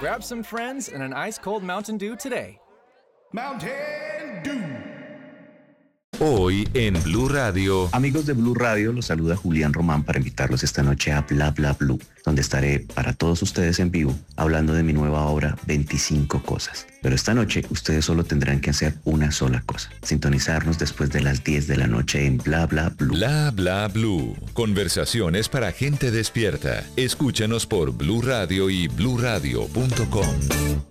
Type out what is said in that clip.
Grab some friends and an ice-cold Mountain Dew today. Mountain Dew. Hoy en Blue Radio. Amigos de Blue Radio, los saluda Julián Román para invitarlos esta noche a Bla Bla Blue, donde estaré para todos ustedes en vivo hablando de mi nueva obra 25 cosas. Pero esta noche ustedes solo tendrán que hacer una sola cosa: sintonizarnos después de las 10 de la noche en Bla Bla Blue. Bla Bla Blue. Conversaciones para gente despierta. Escúchanos por Blue Radio y bluradio.com.